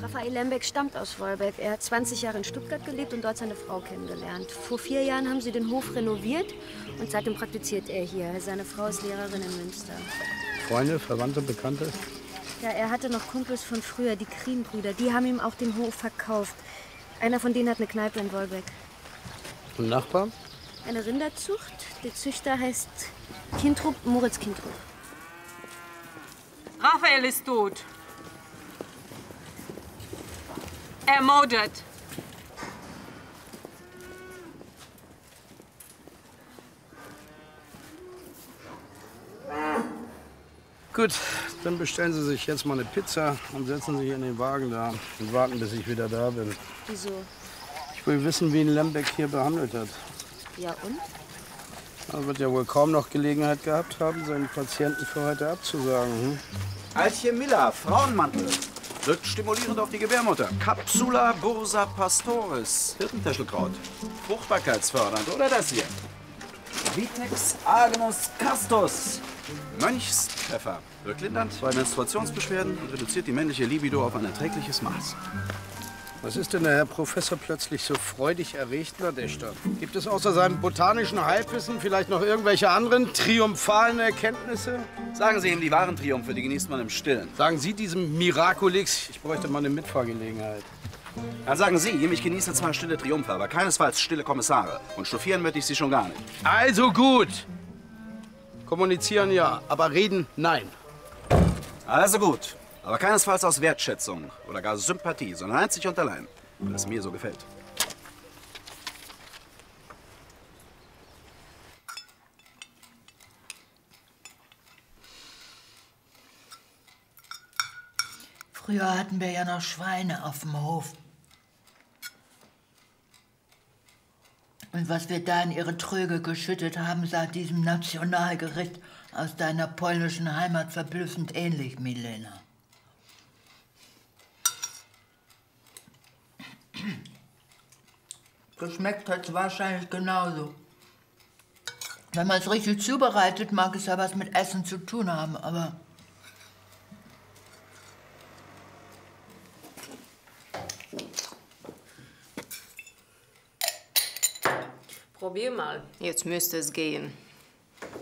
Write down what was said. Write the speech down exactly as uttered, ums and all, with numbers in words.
Raphael Lembeck stammt aus Wolbeck. Er hat zwanzig Jahre in Stuttgart gelebt und dort seine Frau kennengelernt. Vor vier Jahren haben sie den Hof renoviert und seitdem praktiziert er hier. Seine Frau ist Lehrerin in Münster. Freunde, Verwandte, Bekannte? Ja, er hatte noch Kumpels von früher, die Krienbrüder. Die haben ihm auch den Hof verkauft. Einer von denen hat eine Kneipe in Wolbeck. Und Nachbarn? Eine Rinderzucht. Der Züchter heißt Kintrup, Moritz Kintrup. Raphael ist tot. Ermordet. Gut, dann bestellen Sie sich jetzt mal eine Pizza und setzen sich in den Wagen da und warten, bis ich wieder da bin. Wieso? Ich will wissen, wie ihn Lembeck hier behandelt hat. Ja und? Er wird ja wohl kaum noch Gelegenheit gehabt haben, seinen Patienten für heute abzusagen. Hm? Altje Miller, Frauenmantel. Wirkt stimulierend auf die Gebärmutter. Capsula bursa pastoris. Hirtentäschelkraut. Fruchtbarkeitsfördernd. Oder das hier. Vitex agnus castus. Mönchspfeffer. Wirkt lindernd bei Menstruationsbeschwerden und reduziert die männliche Libido auf ein erträgliches Maß. Was ist denn der Herr Professor plötzlich so freudig erregt, Nadeshda? Gibt es außer seinem botanischen Halbwissen vielleicht noch irgendwelche anderen triumphalen Erkenntnisse? Sagen Sie ihm, die wahren Triumphe, die genießt man im Stillen. Sagen Sie diesem Miraculix, ich bräuchte mal eine Mitfahrgelegenheit. Dann sagen Sie ihm, ich genieße zwar stille Triumphe, aber keinesfalls stille Kommissare. Und chauffieren möchte ich Sie schon gar nicht. Also gut. Kommunizieren ja, aber reden nein. Also gut. Aber keinesfalls aus Wertschätzung oder gar Sympathie, sondern einzig und allein, weil es mir so gefällt. Früher hatten wir ja noch Schweine auf dem Hof. Und was wir da in ihre Tröge geschüttet haben, sah diesem Nationalgericht aus deiner polnischen Heimat verblüffend ähnlich, Milena. Geschmeckt hat es wahrscheinlich genauso. Wenn man es richtig zubereitet, mag es ja was mit Essen zu tun haben, aber... Probier mal. Jetzt müsste es gehen.